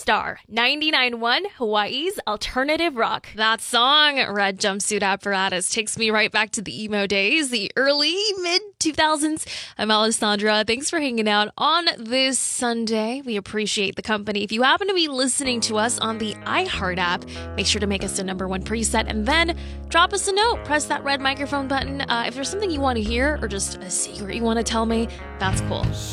Star, 99.1 Hawaii's alternative rock. That song, Red Jumpsuit Apparatus, takes me right back to the emo days, the early, mid-2000s. I'm Alessandra. Thanks for hanging out on this Sunday. We appreciate the company. If you happen to be listening to us on the iHeart app, make sure to make us a #1 preset and then drop us a note. Press that red microphone button. If there's something you want to hear or just a secret you want to tell me, that's cool.